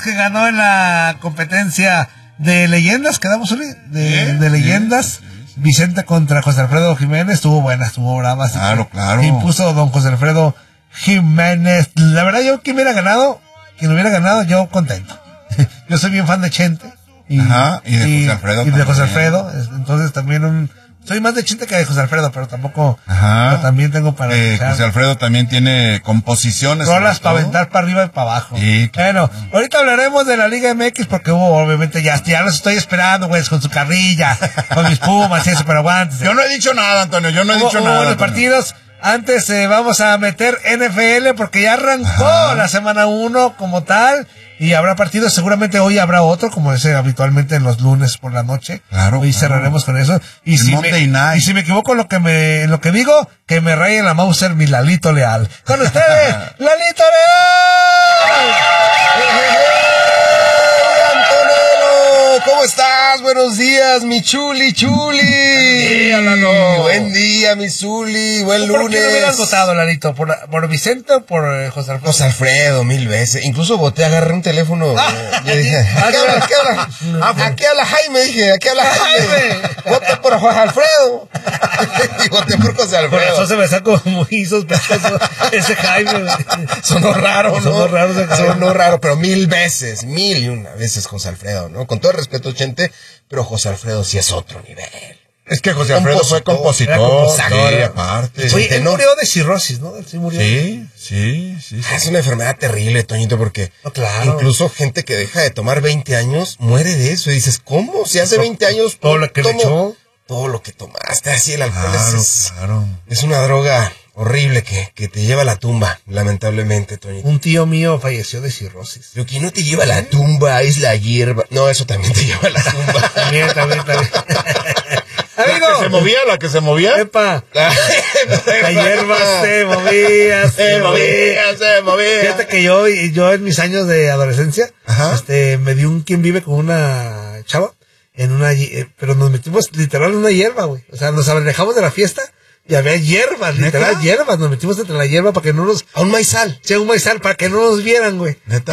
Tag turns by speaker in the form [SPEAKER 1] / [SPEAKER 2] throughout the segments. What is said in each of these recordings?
[SPEAKER 1] que ganó en la competencia de leyendas, quedamos de leyendas. Vicente contra José Alfredo Jiménez, estuvo brava.
[SPEAKER 2] Claro.
[SPEAKER 1] Impuso don José Alfredo Jiménez. La verdad, yo quien hubiera ganado, yo contento. Yo soy bien fan de Chente.
[SPEAKER 2] Y de José Alfredo.
[SPEAKER 1] Entonces también soy más de Chente que de José Alfredo, pero tampoco. Pero también tengo para
[SPEAKER 2] José Alfredo también tiene composiciones.
[SPEAKER 1] Rolas para aventar para arriba y para abajo.
[SPEAKER 2] Sí,
[SPEAKER 1] claro. Bueno, ahorita hablaremos de la Liga MX porque obviamente ya los estoy esperando, güey, con su carrilla, con mis Pumas y eso, pero aguántense.
[SPEAKER 2] Yo no he dicho nada, Antonio,
[SPEAKER 1] Hubo los partidos. Antes vamos a meter NFL porque ya arrancó la semana 1 como tal. Y habrá partidos, seguramente hoy habrá otro, como es habitualmente en los lunes por la noche.
[SPEAKER 2] Claro.
[SPEAKER 1] Hoy cerraremos con eso. Y si me equivoco en lo que digo, que me raye la Mauser mi Lalito Leal. Con ustedes, ¡Lalito Leal!
[SPEAKER 3] ¿Cómo estás? Buenos días, mi chuli. Buen día, mi Zuli. Buen lunes.
[SPEAKER 1] ¿Por qué no hubieras votado, Lalito? ¿Por Vicente o por José Alfredo?
[SPEAKER 3] José Alfredo, 1000 veces. Incluso agarré un teléfono. Yo dije, ¿a qué habla? Aquí habla Jaime, dije. Aquí habla Jaime. Voté por José Alfredo. Y voté por José Alfredo.
[SPEAKER 1] Por eso se me sacó muy sospechoso ese Jaime.
[SPEAKER 3] Sonó raro, ¿no?
[SPEAKER 1] Sonó raro,
[SPEAKER 3] pero 1000 veces, 1001 veces José Alfredo, ¿no? Con todo el respeto, Chente, pero José Alfredo sí es otro nivel.
[SPEAKER 2] Es que José Alfredo fue compositor. Sí, aparte.
[SPEAKER 1] Oye, él murió de cirrosis, ¿no? Él sí murió.
[SPEAKER 2] Sí.
[SPEAKER 3] Es una enfermedad terrible, Toñito, porque incluso gente que deja de tomar 20 años muere de eso. Y dices, ¿cómo? Si hace 20 años
[SPEAKER 1] todo lo que le echó,
[SPEAKER 3] todo lo que tomaste, así el alcohol
[SPEAKER 2] claro.
[SPEAKER 3] Es una droga horrible que te lleva a la tumba, lamentablemente, Toñito.
[SPEAKER 1] Un tío mío falleció de cirrosis.
[SPEAKER 3] Lo que no te lleva a la tumba es la hierba. No, eso también te lleva a la tumba.
[SPEAKER 1] También.
[SPEAKER 2] Amigo, ¿La que se movía?
[SPEAKER 1] ¡Epa! La hierba se movía. Fíjate que yo en mis años de adolescencia, me di un quien vive con una chava, pero nos metimos literal en una hierba, güey. O sea, nos alejamos de la fiesta y había hierbas, literal hierbas. Nos metimos entre la hierba para que no nos...
[SPEAKER 3] A un maizal.
[SPEAKER 1] Sí, a un maizal, para que no nos vieran, güey.
[SPEAKER 2] ¿Neta?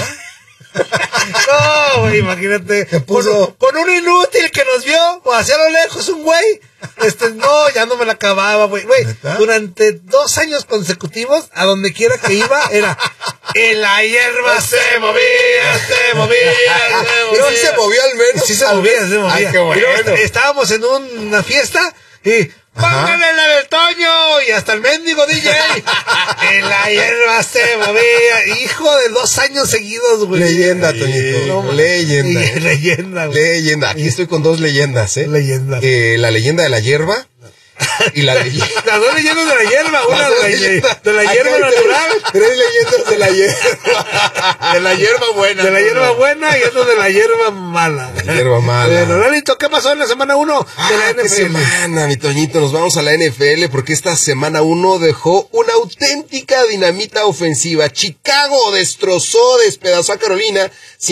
[SPEAKER 1] No, güey, imagínate. Con un inútil que nos vio, o hacia lo lejos, un güey. No, ya no me la acababa, güey. Durante 2 años consecutivos, a donde quiera que iba, era en la hierba se movía.
[SPEAKER 3] Pero sí se movía al menos.
[SPEAKER 1] Sí se movía.
[SPEAKER 3] Ay, qué bueno.
[SPEAKER 1] Estábamos en una fiesta y... ¡Pónganle la del Toño! Y hasta el mendigo DJ. En la hierba se movía. Hijo de 2 años seguidos, güey.
[SPEAKER 3] Leyenda, Toñito.
[SPEAKER 1] Leyenda, güey.
[SPEAKER 3] Leyenda. Aquí estoy con 2 leyendas,
[SPEAKER 1] Leyendas.
[SPEAKER 3] La leyenda de la hierba. Y la leyenda.
[SPEAKER 1] Las 2 leyendas de la hierba. Una de la hierba natural.
[SPEAKER 3] 3 leyendas de la hierba.
[SPEAKER 2] De la hierba buena.
[SPEAKER 1] De la hierba buena y otra de la hierba mala.
[SPEAKER 3] La hierba mala.
[SPEAKER 1] Bueno, Lalito, ¿qué pasó en la semana 1 de la NFL?
[SPEAKER 3] ¿Qué semana, mi Toñito? Nos vamos a la NFL porque esta semana 1 dejó una auténtica dinamita ofensiva. Chicago despedazó a Carolina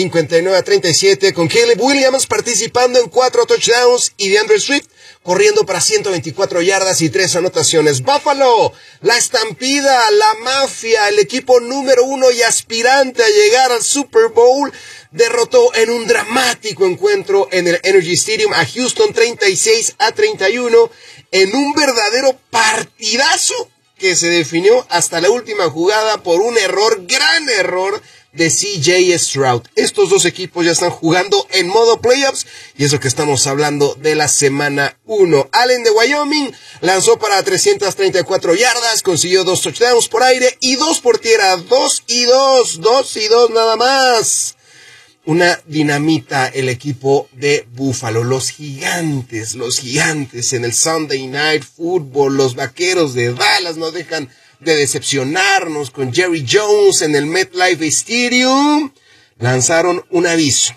[SPEAKER 3] 59-37 con Caleb Williams participando en 4 touchdowns y DeAndre Swift corriendo para 124 yardas y 3 anotaciones. Buffalo, la estampida, la mafia, el equipo número 1 y aspirante a llegar al Super Bowl, derrotó en un dramático encuentro en el Energy Stadium a Houston 36-31 en un verdadero partidazo que se definió hasta la última jugada por un gran error de CJ Stroud. Estos 2 equipos ya están jugando en modo playoffs y eso que estamos hablando de la semana 1. Allen de Wyoming lanzó para 334 yardas, consiguió 2 touchdowns por aire y 2 por tierra, 2 y 2 nada más. Una dinamita el equipo de Buffalo, los gigantes en el Sunday Night Football, los vaqueros de Dallas no dejan de decepcionarnos con Jerry Jones en el MetLife Stadium. Lanzaron un aviso